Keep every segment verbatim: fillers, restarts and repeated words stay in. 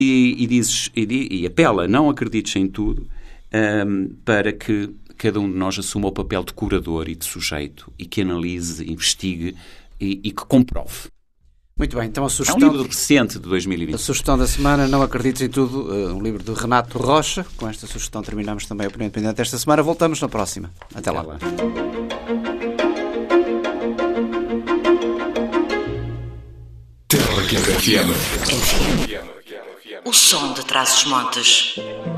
E, e, dizes, e, e apela, não acredites em tudo, um, para que cada um de nós assuma o papel de curador e de sujeito e que analise, investigue e, e que comprove. Muito bem, então a sugestão... É um livro recente de dois mil e vinte. A sugestão da semana, Não Acredites em Tudo, um livro de Renato Rocha. Com esta sugestão terminamos também a Opinião Independente desta semana. Voltamos na próxima. Até lá. Até lá. O som de Trás-os-Montes.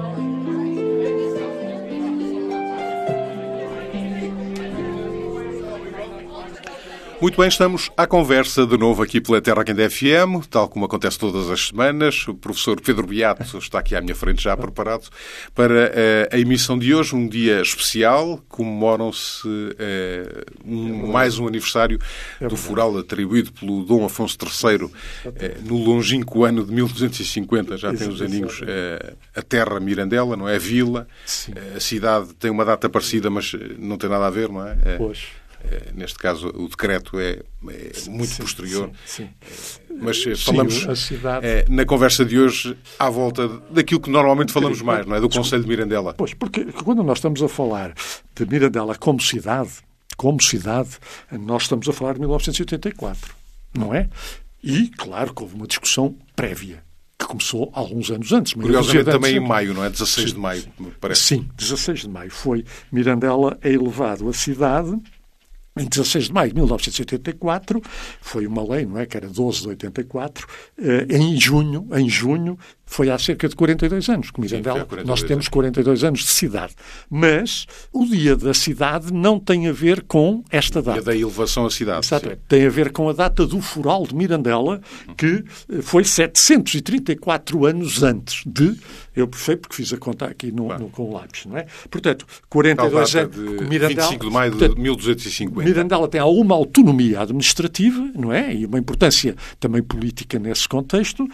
Muito bem, estamos à conversa de novo aqui pela Terra Quente F M, tal como acontece todas as semanas. O professor Pedro Beato está aqui à minha frente já preparado para a emissão de hoje, um dia especial. Comemoram-se uh, um, mais um aniversário do fural atribuído pelo Dom Afonso terceiro uh, no longínquo ano de mil duzentos e cinquenta. Já tem os aninhos uh, a terra Mirandela, não é? A vila. Uh, a cidade tem uma data parecida, mas não tem nada a ver, não é? Uh, pois. Neste caso, o decreto é, é muito sim, posterior. Sim, sim. Mas sim, falamos a cidade... é, na conversa de hoje à volta daquilo que normalmente falamos mais, não é? Do Conselho de Mirandela. Pois, porque quando nós estamos a falar de Mirandela como cidade, como cidade, nós estamos a falar de mil novecentos e oitenta e quatro, não é? E, claro, que houve uma discussão prévia, que começou alguns anos antes. Curiosamente também em maio, não é? dezasseis sim. de maio, me parece. Sim, dezasseis de maio. Foi Mirandela é elevado a cidade... Em dezasseis de maio de mil novecentos e oitenta e quatro, foi uma lei, não é? Que era doze de oitenta e quatro. Em junho, em junho, foi há cerca de quarenta e dois anos que Mirandela, Sim, nós temos quarenta e dois anos de cidade. Mas o dia da cidade não tem a ver com esta data. O dia da elevação à cidade. Exatamente. Tem a ver com a data do fural de Mirandela, que foi setecentos e trinta e quatro anos antes de... Eu sei porque fiz a conta aqui no, claro. no, com o lápis, não é? Portanto, quarenta e dois anos... Mirandela, vinte e cinco de maio de portanto, mil duzentos e cinquenta. Mirandela tem alguma autonomia administrativa, não é? E uma importância também política nesse contexto,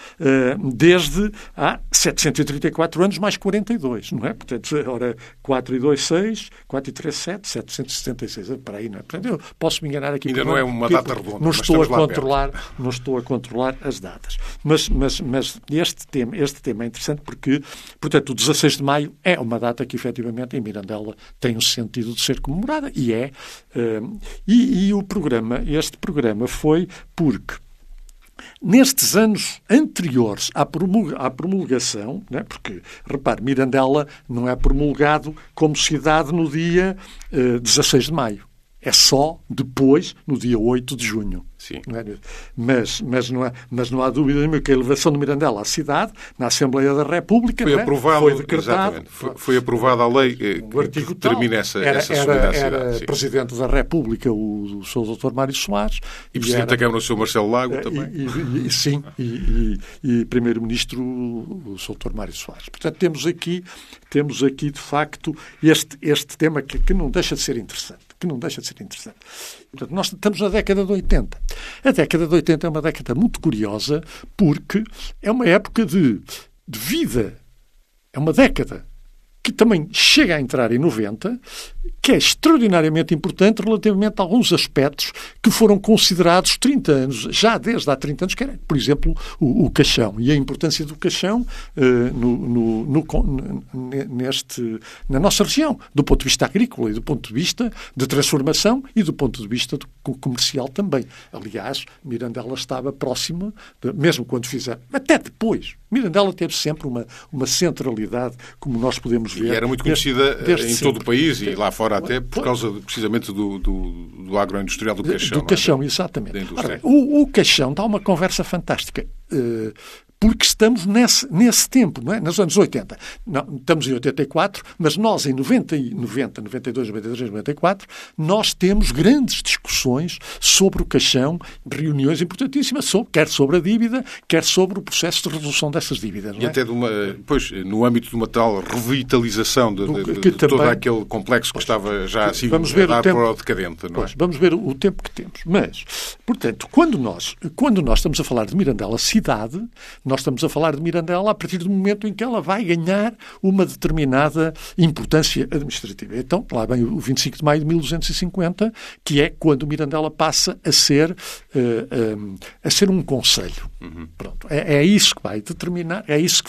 desde há setecentos e trinta e quatro anos mais quarenta e dois, não é? Portanto, ora, quatro e dois, seis, quatro e três, sete, setecentos e setenta e seis, para aí, não é? Portanto, eu posso me enganar aqui. Ainda não é uma data redonda, não estou a controlar, não estou a controlar as datas. Mas, mas, mas este tema, este tema é interessante porque, portanto, o dezasseis de maio é uma data que, efetivamente, em Mirandela tem um sentido de ser comemorada, e é. Uh, e, e o programa, este programa foi porque nestes anos anteriores à, promulga, à promulgação, né, porque, repare, Mirandela não é promulgado como cidade no dia uh, dezasseis de maio. É só depois, no dia oito de junho. Sim. Não é? Mas, mas, não há, mas não há dúvida nenhuma que a elevação de Mirandela à cidade, na Assembleia da República, foi, não é? aprovado, foi decretado. Foi, foi aprovada a lei que, que determina essa, era, essa era, subida à cidade. Era sim. Presidente da República o, o senhor doutor Mário Soares. E, e Presidente era, da Câmara o senhor Marcelo Lago e, também. E, e, sim, e, e, e Primeiro-Ministro o senhor doutor Mário Soares. Portanto, temos aqui, temos aqui de facto, este, este tema que, que não deixa de ser interessante. que não deixa de ser interessante. Portanto, nós estamos na década de oitenta. A década de oitenta é uma década muito curiosa porque é uma época de, de vida. É uma década que também chega a entrar em noventa, que é extraordinariamente importante relativamente a alguns aspectos que foram considerados trinta anos, já desde há trinta anos, que era, por exemplo, o, o caixão. E a importância do caixão uh, no, no, no, neste, na nossa região, do ponto de vista agrícola e do ponto de vista de transformação e do ponto de vista do, comercial também. Aliás, Mirandela estava próxima, de, mesmo quando fizeram, até depois. Mirandela teve sempre uma, uma centralidade, como nós podemos ver. E era muito conhecida desde, desde em sempre. todo o país e lá fora até por causa precisamente do, do, do agroindustrial do caixão. Do caixão, é? exatamente. Ora, o, o caixão dá uma conversa fantástica. Uh, porque estamos nesse, nesse tempo, não é? Nos anos oitenta. Não, estamos em oitenta e quatro, mas nós em noventa, noventa, noventa e dois, noventa e três, noventa e quatro, nós temos grandes discussões sobre o caixão, reuniões importantíssimas, sobre, quer sobre a dívida, quer sobre o processo de resolução dessas dívidas. Não é? E até de uma, pois, no âmbito de uma tal revitalização de, de, de, de também, todo aquele complexo que pois, estava já assim vamos ver a o tempo, para o decadente. Não pois, é? Vamos ver o tempo que temos. Mas, portanto, quando nós, quando nós estamos a falar de Mirandela cidade, nós estamos a falar de Mirandela a partir do momento em que ela vai ganhar uma determinada importância administrativa. Então, lá vem o vinte e cinco de maio de mil duzentos e cinquenta, que é quando Mirandela passa a ser, uh, um, a ser um concelho. Uhum. Pronto. É, é isso que vai determinar, é isso que